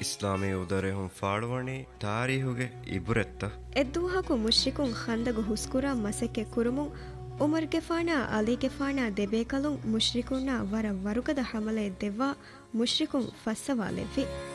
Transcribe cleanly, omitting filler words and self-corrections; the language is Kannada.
ಇಸ್ಲಾಮಿ ಉದರೆಹುಂ ಫಾಳುವಣಿ ತಾರೀಹುಗೆ ಇಬುರೆತ್ತ ಎದ್ದುವಹಕು ಮುಶ್ರಿಕುನ್ ಖಂದಗು ಹುಸ್ಕುರಾ ಮಸೆಕ್ಕೆ ಕುರುಮುಂ ಉಮರ್ಗೆ ಫಾಣಾ ಅಲಿಗೆ ಫಾಣಾ ದೆಬೇಕಲುಂ ಮುಶ್ರಿಕುನ್ನ ವರ ವರುಕದ ಹಮಲೆ ದೆವ್ವಾ ಮುಶ್ರಿಕುನ್ ಫಸ್ಸವಾಲೆವ್ವಿ